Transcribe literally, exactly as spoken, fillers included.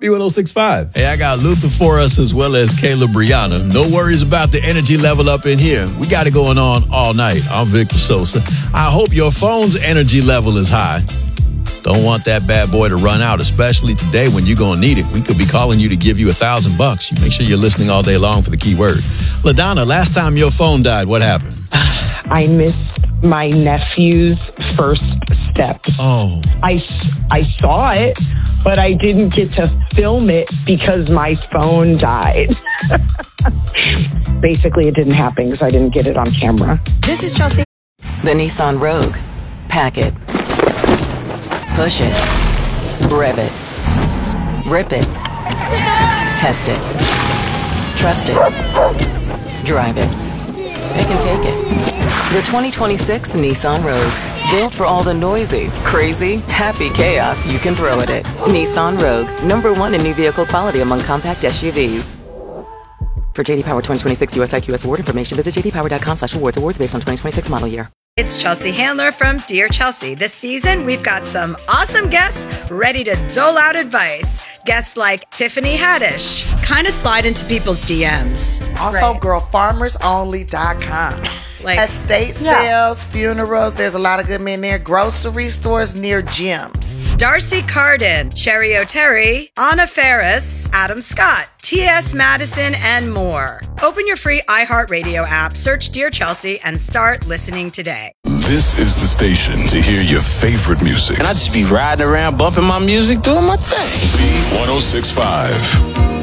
B one oh six point five. Hey, I got Luther for us as well as Kayla Brianna. No worries about the energy level up in here. We got it going on all night. I'm Victor Sosa. I hope your phone's energy level is high. Don't want that bad boy to run out, especially today when you're going to need it. We could be calling you to give you a thousand bucks. You make sure you're listening all day long for the key word. LaDonna, last time your phone died, what happened? I missed my nephew's first steps. Oh. I, I saw it, but I didn't get to film it because my phone died. Basically, it didn't happen because I didn't get it on camera. This is Chelsea. The Nissan Rogue. Pack it. Push it. Rev it. Rip it. Test it. Trust it. Drive it. Pick and take it. The twenty twenty-six Nissan Rogue. Built for all the noisy, crazy, happy chaos you can throw at it. Nissan Rogue. Number one in new vehicle quality among compact S U Vs. For J D Power twenty twenty-six U S I Q S award information, visit j d power dot com slash awards. Awards based on twenty twenty-six model year. It's Chelsea Handler from Dear Chelsea. This season, we've got some awesome guests ready to dole out advice. Guests like Tiffany Haddish. Kind of slide into people's D Ms. Also, Right. girl, farmers only dot com. Like- Estate Yeah. sales, funerals, there's a lot of good men there. Grocery stores near gyms. Darcy Carden, Cherry O'Terry, Anna Ferris, Adam Scott, T S Madison, and more. Open your free iHeartRadio app, search Dear Chelsea, and start listening today. This is the station to hear your favorite music. And I just be riding around bumping my music, doing my thing. B one oh six point five.